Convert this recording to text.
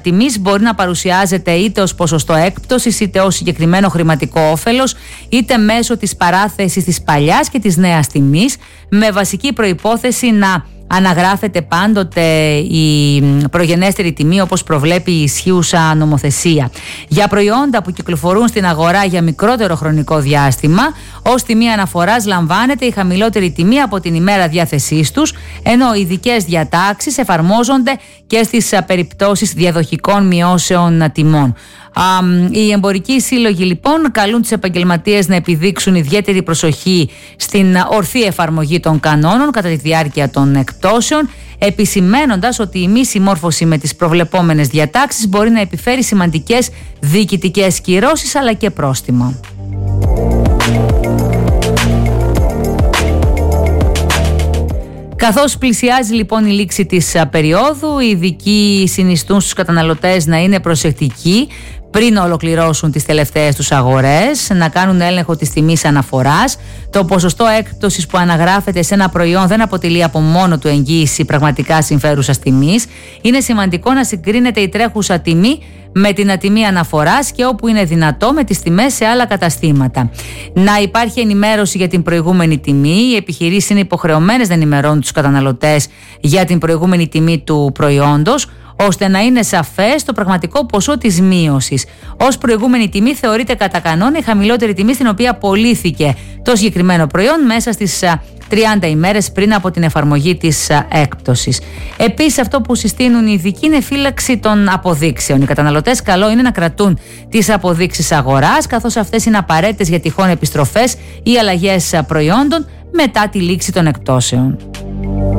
τιμής μπορεί να παρουσιάζεται είτε ως ποσοστό έκπτωσης, είτε ως συγκεκριμένο χρηματικό όφελος, είτε μέσω της παράθεσης της παλιάς και της νέας τιμής, με βασική προϋπόθεση να αναγράφεται πάντοτε η προγενέστερη τιμή όπως προβλέπει η ισχύουσα νομοθεσία. Για προϊόντα που κυκλοφορούν στην αγορά για μικρότερο χρονικό διάστημα, ως τιμή αναφοράς λαμβάνεται η χαμηλότερη τιμή από την ημέρα διάθεσής τους, ενώ ειδικές διατάξεις εφαρμόζονται και στις περιπτώσεις διαδοχικών μειώσεων τιμών. Οι εμπορικοί σύλλογοι λοιπόν καλούν τους επαγγελματίες να επιδείξουν ιδιαίτερη προσοχή στην ορθή εφαρμογή των κανόνων κατά τη διάρκεια των εκπτώσεων, επισημαίνοντας ότι η μη συμμόρφωση με τις προβλεπόμενες διατάξεις μπορεί να επιφέρει σημαντικές διοικητικές κυρώσεις αλλά και πρόστιμα. Καθώς πλησιάζει λοιπόν η λήξη της περίοδου, οι ειδικοί συνιστούν στους καταναλωτές να είναι προσεκτικοί πριν ολοκληρώσουν τις τελευταίες τους αγορές, να κάνουν έλεγχο της τιμής αναφοράς. Το ποσοστό έκπτωσης που αναγράφεται σε ένα προϊόν δεν αποτελεί από μόνο του εγγύηση πραγματικά συμφέρουσας τιμής. Είναι σημαντικό να συγκρίνεται η τρέχουσα τιμή με την τιμή αναφοράς και όπου είναι δυνατό με τις τιμές σε άλλα καταστήματα. Να υπάρχει ενημέρωση για την προηγούμενη τιμή. Οι επιχειρήσεις είναι υποχρεωμένες να ενημερώνουν τους καταναλωτές για την προηγούμενη τιμή του προϊόντος, ώστε να είναι σαφές το πραγματικό ποσό της μείωσης. Ως προηγούμενη τιμή θεωρείται κατά κανόνα η χαμηλότερη τιμή στην οποία πωλήθηκε το συγκεκριμένο προϊόν μέσα στις 30 ημέρες πριν από την εφαρμογή της έκπτωσης. Επίσης, αυτό που συστήνουν οι ειδικοί είναι φύλαξη των αποδείξεων. Οι καταναλωτές καλό είναι να κρατούν τις αποδείξεις αγοράς, καθώς αυτές είναι απαραίτητες για τυχόν επιστροφές ή αλλαγές προϊόντων μετά τη λήξη των εκπτώσεων.